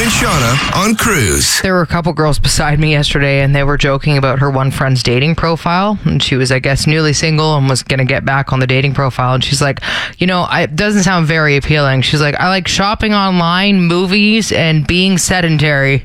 and Shauna on Cruise. There were a couple girls beside me yesterday, and they were joking about her one friend's dating profile. And she was, I guess, newly single and was going to get back on the dating profile. And she's like, it doesn't sound very appealing. She's like, I like shopping online, movies, and being sedentary.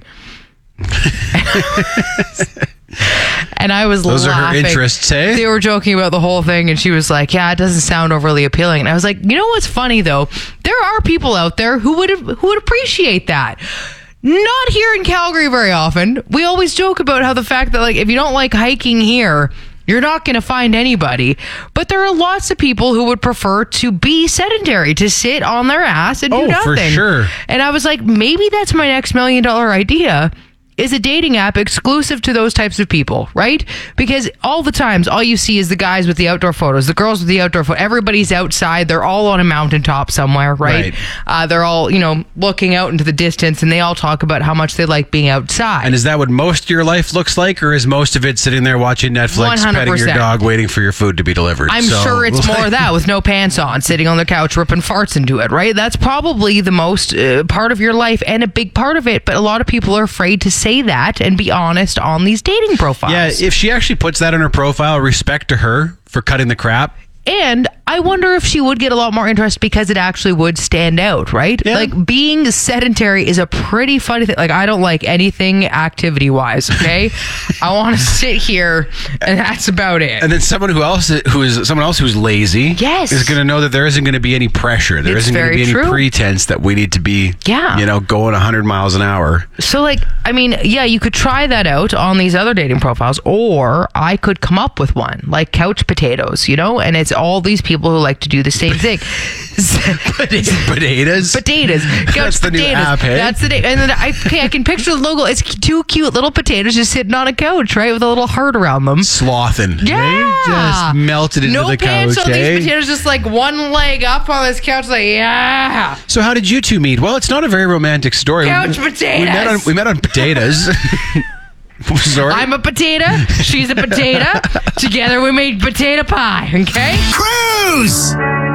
And I was Those laughing. are her interests, eh? They were joking about the whole thing, and she was like, yeah, it doesn't sound overly appealing. And I was like, you know what's funny, though? There are people out there who would appreciate that. Not here in Calgary very often. We always joke about how the fact that, like, if you don't like hiking here, you're not going to find anybody. But there are lots of people who would prefer to be sedentary, to sit on their ass and do nothing. For sure. And I was like, maybe that's my next $1 million idea, is a dating app exclusive to those types of people, right? Because all the times, all you see is the guys with the outdoor photos, the girls with the outdoor photos. Everybody's outside. They're all on a mountaintop somewhere, right? They're all, looking out into the distance, and they all talk about how much they like being outside. And is that what most of your life looks like, or is most of it sitting there watching Netflix, 100%. petting your dog, waiting for your food to be delivered? I'm sure it's more of that, with no pants on, sitting on the couch, ripping farts into it, right? That's probably the most part of your life and a big part of it, but a lot of people are afraid to say that and be honest on these dating profiles. Yeah, if she actually puts that on her profile, respect to her for cutting the crap. And I wonder if she would get a lot more interest because it actually would stand out, right? Yeah. Like, being sedentary is a pretty funny thing. Like, I don't like anything activity-wise, okay? I want to sit here, and that's about it. And then someone who's lazy Yes. is going to know that there isn't going to be any pressure. There It's isn't going to very be any true. pretense that we need to be, going 100 miles an hour. So, you could try that out on these other dating profiles, or I could come up with one, like couch potatoes, and it's all these people who like to do the same thing. Potatoes? Potatoes. Couch That's the new potatoes. app, hey? That's the name. And then I can picture the logo. It's two cute little potatoes just sitting on a couch, right, with a little heart around them. Slothing. Yeah. Just melted into the pants couch, on eh? these potatoes, just like one leg up on this couch, like, yeah. So how did you two meet? Well, it's not a very romantic story. Couch potatoes. We met on potatoes. Sorry? I'm a potato. She's a potato. Together we made potato pie, okay? Cruise!